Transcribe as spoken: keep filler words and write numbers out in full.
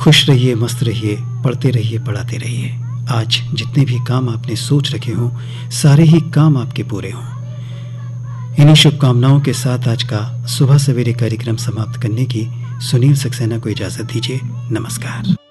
खुश रहिए, मस्त रहिए, पढ़ते रहिए, पढ़ाते रहिए। आज जितने भी काम आपने सोच रखे हों, सारे ही काम आपके पूरे हों। इन्हीं शुभकामनाओं के साथ आज का सुबह सवेरे कार्यक्रम समाप्त करने की सुनील सक्सेना को इजाज़त दीजिए। नमस्कार।